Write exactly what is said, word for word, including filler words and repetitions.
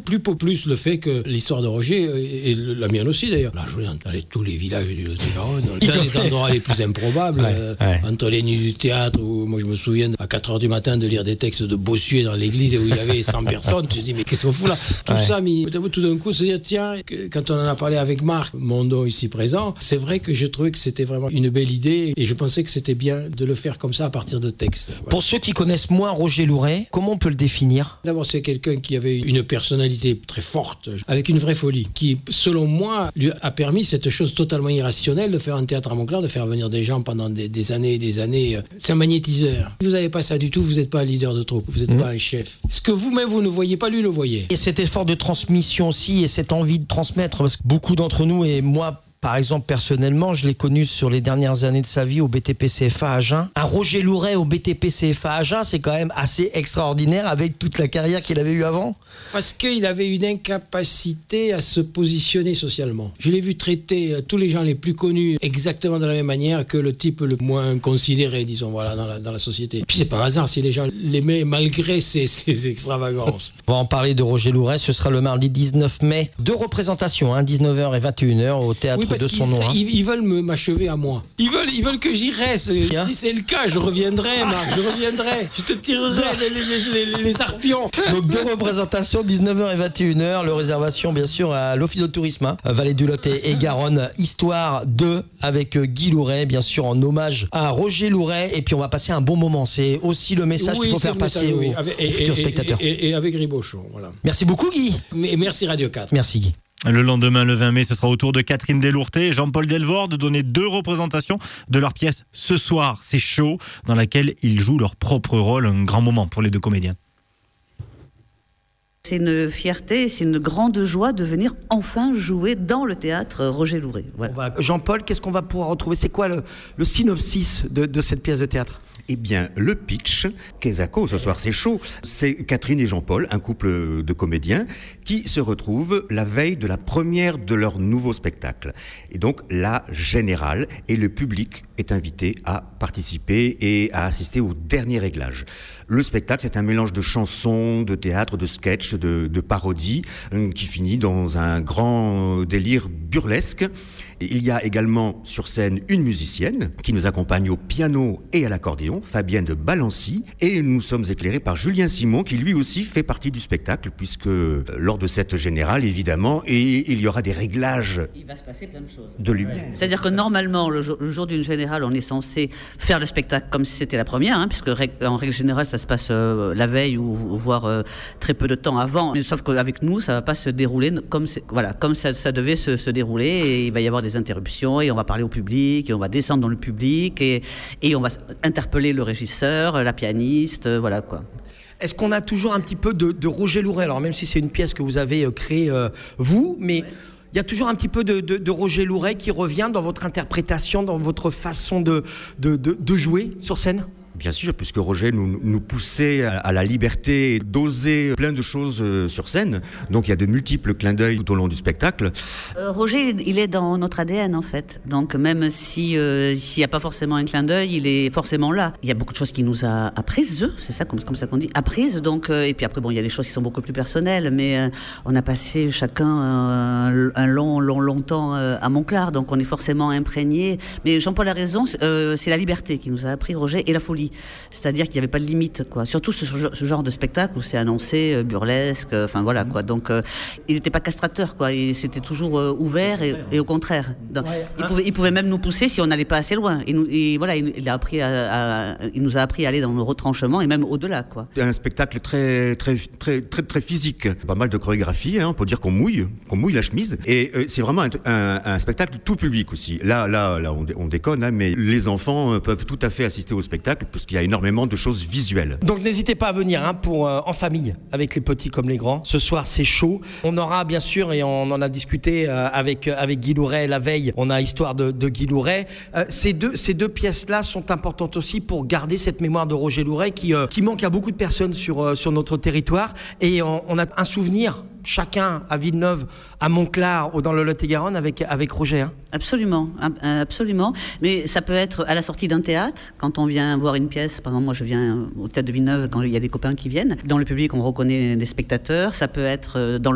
plus pour plus le fait que l'histoire de Roger, et la mienne aussi d'ailleurs, là je voulais aller tous les villages du Lot-et-Garonne, dans les endroits les plus improbables, ouais, euh, ouais. entre les nuits du théâtre, où moi je me souviens à quatre heures du matin de lire des textes de Bossuet dans l'église où il y avait cent personnes, tu te dis mais qu'est-ce qu'on fout là? Tout ouais. ça, mais tout d'un coup se dire tiens, quand on en a parlé avec Marc Mondo ici présent, c'est vrai que j'ai trouvé que c'était vraiment une belle idée et je pensais que c'était bien de le faire comme ça à partir de textes. Voilà. Pour ceux qui connaissent moins Roger Louret, comment on peut le définir? D'abord c'est quelqu'un qui avait une personnalité très forte, avec une vraie folie, qui selon moi lui a permis cette chose totalement irrationnelle de faire un théâtre à Montclair, de faire venir des gens pendant des, des années et des années. C'est un magnétiseur. Vous n'avez pas ça du tout, vous n'êtes pas un leader de troupe, vous n'êtes mmh. pas un chef. Ce que vous-même vous ne voyez pas, lui le voyait. Et cet effort de transmission aussi et cette envie de transmettre, parce que beaucoup d'entre nous et moi par exemple, personnellement, je l'ai connu sur les dernières années de sa vie au B T P C F A à Agen. Un Roger Louret au B T P C F A à Agen, c'est quand même assez extraordinaire avec toute la carrière qu'il avait eue avant. Parce qu'il avait une incapacité à se positionner socialement. Je l'ai vu traiter tous les gens les plus connus exactement de la même manière que le type le moins considéré, disons, voilà, dans la, dans la société. Et puis c'est pas un hasard si les gens l'aimaient malgré ses, ses extravagances. On va en parler de Roger Louret, ce sera le mardi dix-neuf mai. Deux représentations, hein, dix-neuf heures et vingt et une heures au théâtre. Oui, parce de son nom. Hein. Ils, ils veulent m'achever à moi. Ils veulent, ils veulent que j'y reste. Bien. Si c'est le cas, je reviendrai, Marc. Je reviendrai. Je te tirerai les, les, les, les arpions. Donc deux représentations, dix-neuf heures et vingt et une heures. Le réservation, bien sûr, à l'Office de tourisme, hein, Vallée du Lot et, et Garonne. Histoire deux avec Guy Louret, bien sûr, en hommage à Roger Louret. Et puis on va passer un bon moment. C'est aussi le message oui, qu'il faut faire passer message, aux, oui. avec, et, aux futurs et, spectateurs. Et, et, et avec Ribochon, voilà. Merci beaucoup, Guy. Mais, merci Radio quatre. Merci, Guy. Le lendemain, le vingt mai, ce sera au tour de Catherine Delourté et Jean-Paul Delvort de donner deux représentations de leur pièce « Ce soir, c'est chaud », dans laquelle ils jouent leur propre rôle, un grand moment pour les deux comédiens. C'est une fierté, c'est une grande joie de venir enfin jouer dans le théâtre Roger Louret. Voilà. Va... Jean-Paul, qu'est-ce qu'on va pouvoir retrouver? C'est quoi le, le synopsis de, de cette pièce de théâtre? Eh bien, le pitch, Kezako, ce soir c'est chaud, c'est Catherine et Jean-Paul, un couple de comédiens, qui se retrouvent la veille de la première de leur nouveau spectacle. Et donc, la générale et le public est invité à participer et à assister au dernier réglage. Le spectacle, c'est un mélange de chansons, de théâtre, de sketch, de, de parodies, qui finit dans un grand délire burlesque. Et il y a également sur scène une musicienne qui nous accompagne au piano et à l'accordéon, Fabienne de Balancy, et nous sommes éclairés par Julien Simon qui lui aussi fait partie du spectacle puisque euh, lors de cette générale évidemment, et il y aura des réglages. Il va se passer plein de choses. De lumière. C'est-à-dire que normalement le jour, le jour d'une générale, on est censé faire le spectacle comme si c'était la première, hein, puisque en règle générale ça se passe euh, la veille ou, ou voire euh, très peu de temps avant. Mais sauf qu'avec nous ça va pas se dérouler comme voilà comme ça, ça devait se, se dérouler et il va y avoir des interruptions et on va parler au public et on va descendre dans le public et, et on va interpeller le régisseur, la pianiste, voilà quoi. Est-ce qu'on a toujours un petit peu de, de Roger Louret? Alors même si c'est une pièce que vous avez euh, créée euh, vous, mais ouais. Il y a toujours un petit peu de, de, de Roger Louret qui revient dans votre interprétation, dans votre façon de, de, de, de jouer sur scène? Bien sûr, puisque Roger nous, nous poussait à, à la liberté d'oser plein de choses euh, sur scène. Donc il y a de multiples clins d'œil tout au long du spectacle. Euh, Roger, il est dans notre A D N en fait. Donc même si euh, s'il n'y a pas forcément un clin d'œil, il est forcément là. Il y a beaucoup de choses qu'il nous a apprises, c'est ça comme, comme ça qu'on dit, apprises. Donc euh, et puis après bon, il y a des choses qui sont beaucoup plus personnelles, mais euh, on a passé chacun euh, un long, long, long temps euh, à Montclair, donc on est forcément imprégné. Mais Jean-Paul a raison, euh, c'est la liberté qui nous a appris Roger et la folie. C'est-à-dire qu'il n'y avait pas de limite, quoi. Surtout ce, ce genre de spectacle où c'est annoncé euh, burlesque, enfin euh, voilà quoi. Donc euh, il n'était pas castrateur, quoi. Et c'était toujours euh, ouvert et, et au contraire. Donc, ouais, il, pouvait, il pouvait même nous pousser si on n'allait pas assez loin. Et, nous, et voilà, il, il, a appris à, à, il nous a appris à aller dans nos retranchements et même au-delà, quoi. C'est un spectacle très très très très très physique. Pas mal de chorégraphie, hein. On peut dire qu'on mouille, qu'on mouille la chemise. Et euh, c'est vraiment un, un, un spectacle tout public aussi. Là là là, on, on déconne, hein, mais les enfants peuvent tout à fait assister au spectacle. Parce qu'il y a énormément de choses visuelles. Donc n'hésitez pas à venir hein, pour, euh, en famille, avec les petits comme les grands. Ce soir, c'est chaud. On aura bien sûr, et on en a discuté euh, avec, avec Guy Louret la veille, on a Histoire de, de Guy Louret. Euh, ces, deux, ces deux pièces-là sont importantes aussi pour garder cette mémoire de Roger Louret qui, euh, qui manque à beaucoup de personnes sur, euh, sur notre territoire. Et on, on a un souvenir chacun à Villeneuve, à Montclair ou dans le Lot-et-Garonne avec, avec Roger. Hein. Absolument, absolument. Mais ça peut être à la sortie d'un théâtre, quand on vient voir une pièce. Par exemple, moi je viens au théâtre de Villeneuve quand il y a des copains qui viennent. Dans le public, on reconnaît des spectateurs. Ça peut être dans le